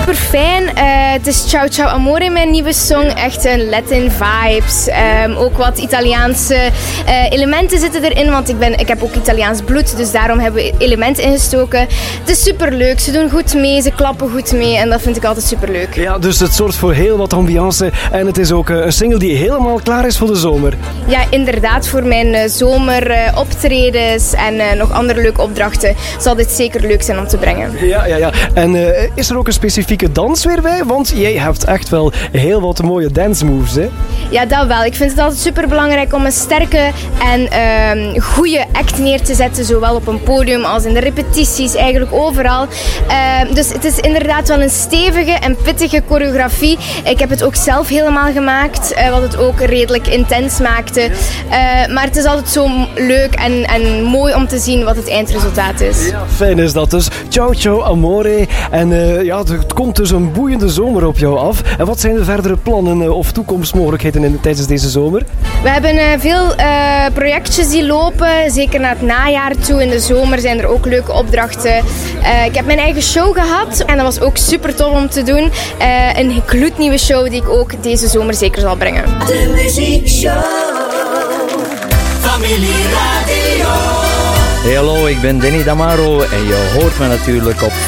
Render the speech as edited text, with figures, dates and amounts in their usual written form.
super fijn. Het is Ciao Ciao Amore, mijn nieuwe song. Echt een Latin vibes. Ook wat Italiaanse elementen zitten erin, want ik heb ook Italiaans bloed, dus daarom hebben we elementen ingestoken. Het is super leuk. Ze doen goed mee, ze klappen goed mee en dat vind ik altijd super leuk. Ja, dus het zorgt voor heel wat ambiance en het is ook een single die helemaal klaar is voor de zomer. Ja, inderdaad. Voor mijn zomeroptredens en nog andere leuke opdrachten zal dit zeker leuk zijn om te brengen. Ja. En is er ook een specifieke dans weer bij? Want jij hebt echt wel heel wat mooie dance moves, hè? Ja, dat wel. Ik vind het altijd super belangrijk om een sterke en goede act neer te zetten, zowel op een podium als in de repetities, eigenlijk overal. Dus het is inderdaad wel een stevige en pittige choreografie. Ik heb het ook zelf helemaal gemaakt, wat het ook redelijk intens maakte. Maar het is altijd zo leuk en mooi om te zien wat het eindresultaat is. Ja, fijn is dat dus. Ciao Ciao Amore. En het komt dus een boeiende zomer op jou af. En wat zijn de verdere plannen of toekomstmogelijkheden tijdens deze zomer? We hebben veel projectjes die lopen, zeker naar het najaar toe. In de zomer zijn er ook leuke opdrachten. Ik heb mijn eigen show gehad en dat was ook super tof om te doen. Een gloednieuwe show die ik ook deze zomer zeker zal brengen. De muziekshow. Familie Radio. Hey, hallo, ik ben Danny Damaro en je hoort me natuurlijk op